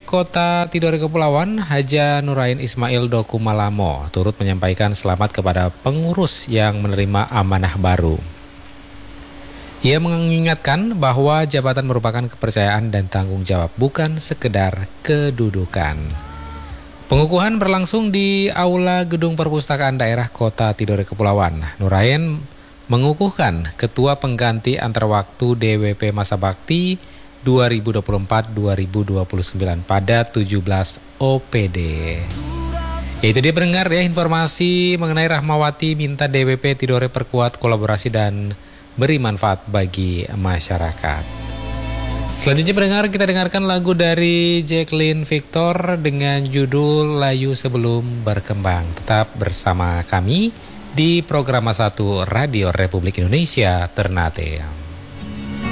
Kota Tidore Kepulauan, Haja Nurain Ismail Doku Malamo, turut menyampaikan selamat kepada pengurus yang menerima amanah baru. Ia mengingatkan bahwa jabatan merupakan kepercayaan dan tanggung jawab, bukan sekedar kedudukan. Pengukuhan berlangsung di Aula Gedung Perpustakaan Daerah Kota Tidore Kepulauan. Nurain mengukuhkan Ketua Pengganti Antar Waktu DWP Masa Bakti 2024-2029 pada 17 OPD. Yaitu dia pendengar ya, informasi mengenai Rahmawati minta DWP Tidore perkuat kolaborasi dan beri manfaat bagi masyarakat. Selanjutnya pendengar, kita dengarkan lagu dari Jacqueline Victor dengan judul Layu Sebelum Berkembang. Tetap bersama kami di Program 1 Radio Republik Indonesia Ternate.